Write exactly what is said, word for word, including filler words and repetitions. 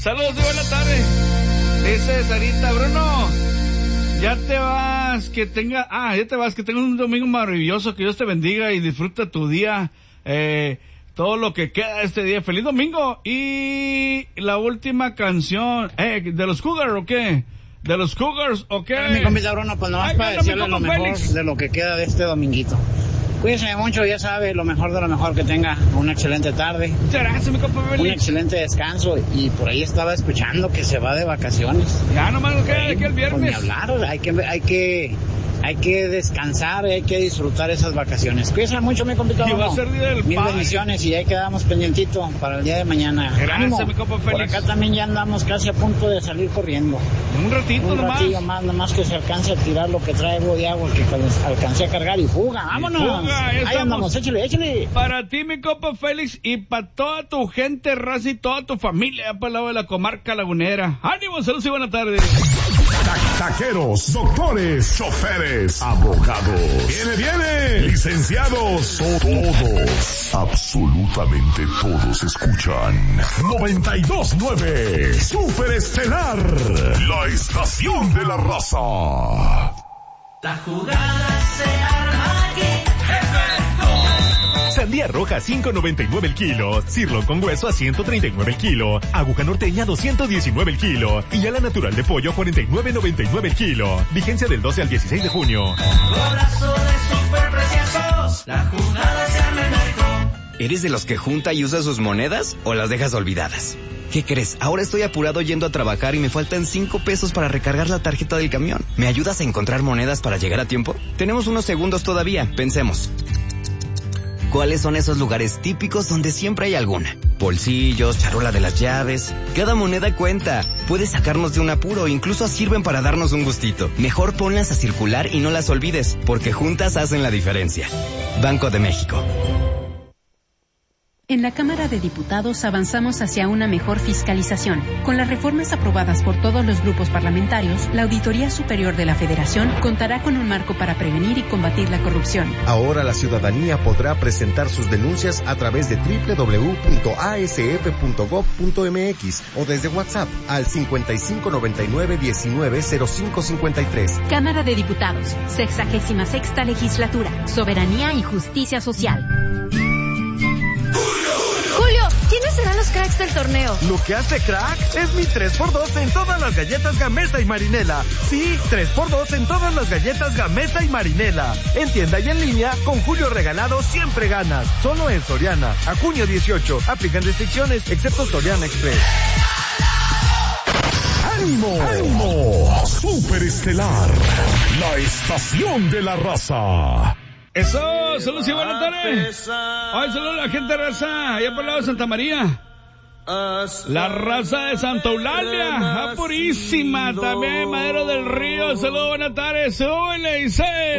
Saludos y buena tarde. Dice Sarita, Bruno, ya te vas, que tenga, ah, ya te vas, que tengas un domingo maravilloso, que Dios te bendiga y disfruta tu día, eh, todo lo que queda este día. Feliz domingo. Y la última canción, eh, ¿de los Cougars o qué? ¿De los Cougars o qué? Mi compita Bruno, pues nomás Ay, para bueno, decirle mi lo compa mejor Félix. de lo que queda de este dominguito. Cuídense mucho, ya sabe, lo mejor de lo mejor, que tenga una excelente tarde, Muchas gracias, mi compa un Félix. excelente descanso. Y por ahí estaba escuchando que se va de vacaciones. Ya nomás nos queda de aquí el Pues ni viernes. hablar, hay que, hay que, hay que descansar y hay que disfrutar esas vacaciones. Cuídense mucho, mi compita Y va a Bruno. ser día del Mil padre. bendiciones y ahí quedamos pendientito para el día de mañana. Gracias, Ánimo. mi compa Por Félix. acá también ya andamos casi a punto de salir corriendo. Un ratito Un nomás. ratillo más, nomás que se alcance a tirar lo que traigo de agua, que alcancé a cargar y fuga. ¡Vámonos! fuga, ahí Ahí estamos. andamos, échale, échale. Para ti, mi compa Félix, y para toda tu gente, raza, y toda tu familia, para el lado de la comarca lagunera. ¡Ánimo! Saludos y buenas tardes. Taqueros, doctores, choferes, abogados. Viene, viene. Licenciados, todos, absolutamente todos escuchan. noventa y dos punto nueve, Super Estelar, la estación de la raza. La jugada se arma aquí. Sandía roja a cinco noventa y nueve el kilo, cirlón con hueso a ciento treinta y nueve el kilo, aguja norteña a doscientos diecinueve el kilo y ala natural de pollo a cuarenta y nueve noventa y nueve el kilo. Vigencia del doce al dieciséis de junio. Golazo de superpreciosos. La jugada se arma en México. ¿Eres de los que junta y usa sus monedas o las dejas olvidadas? ¿Qué crees? Ahora estoy apurado yendo a trabajar y me faltan cinco pesos para recargar la tarjeta del camión. ¿Me ayudas a encontrar monedas para llegar a tiempo? Tenemos unos segundos todavía, pensemos. ¿Cuáles son esos lugares típicos donde siempre hay alguna? Bolsillos, charola de las llaves. Cada moneda cuenta. Puede sacarnos de un apuro, incluso sirven para darnos un gustito. Mejor ponlas a circular y no las olvides, porque juntas hacen la diferencia. Banco de México. En la Cámara de Diputados avanzamos hacia una mejor fiscalización. Con las reformas aprobadas por todos los grupos parlamentarios, la Auditoría Superior de la Federación contará con un marco para prevenir y combatir la corrupción. Ahora la ciudadanía podrá presentar sus denuncias a través de doble u doble u doble u punto a s f punto gob punto m x o desde WhatsApp al cincuenta y cinco noventa y nueve diecinueve cero cinco cincuenta y tres. Cámara de Diputados, sexagésima sexta legislatura, soberanía y justicia social. Julio, ¿quiénes serán los cracks del torneo? Lo que hace crack es mi tres por dos en todas las galletas Gamesa y Marinela. Sí, tres por dos en todas las galletas Gamesa y Marinela. En tienda y en línea, con Julio Regalado siempre ganas. Solo en Soriana. A junio dieciocho. Aplican restricciones, excepto Soriana Express. ¡Ánimo! ¡Ánimo! Super Estelar, la estación de la raza. Eso, saludos y buenas tardes. Hoy saludos a la gente raza, allá por el lado de Santa María. La raza de Santa Eulalia, apurísima, también Madero del Río, saludos, buenas tardes, súbele y se...